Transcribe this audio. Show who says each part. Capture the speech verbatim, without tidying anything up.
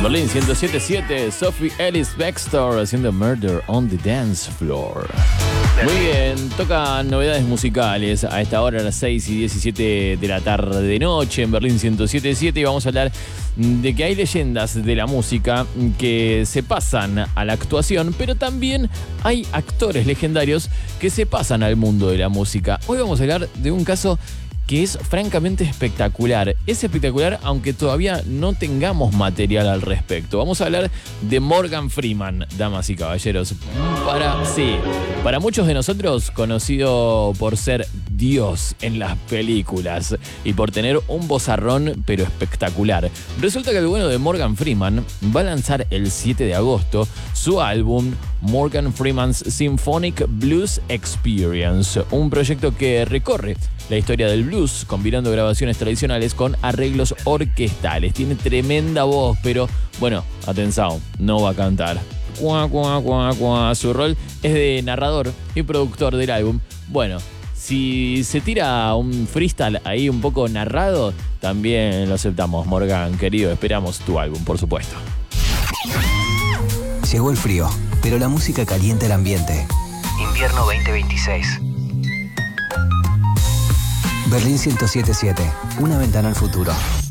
Speaker 1: Berlín ciento siete siete, Sophie Ellis Bextor haciendo Murder on the Dance Floor. Muy bien, tocan novedades musicales a esta hora, a las seis y diecisiete de la tarde de noche en Berlín ciento siete siete, y vamos a hablar de que hay leyendas de la música que se pasan a la actuación, pero también hay actores legendarios que se pasan al mundo de la música. Hoy vamos a hablar de un caso que es francamente espectacular. Es espectacular aunque todavía no tengamos material al respecto. Vamos a hablar de Morgan Freeman, damas y caballeros. Para, sí, para muchos de nosotros conocido por ser Dios en las películas y por tener un vozarrón pero espectacular. Resulta que el bueno de Morgan Freeman va a lanzar el siete de agosto su álbum Morgan Freeman's Symphonic Blues Experience, un proyecto que recorre la historia del blues, combinando grabaciones tradicionales con arreglos orquestales. Tiene tremenda voz, pero bueno, atención, no va a cantar. Cuá, cuá, cuá, cuá. Su rol es de narrador y productor del álbum. Bueno, si se tira un freestyle ahí un poco narrado, también lo aceptamos, Morgan, querido. Esperamos tu álbum, por supuesto.
Speaker 2: Llegó el frío, pero la música calienta el ambiente. Invierno veinte veintiséis. Berlín ciento siete siete, una ventana al futuro.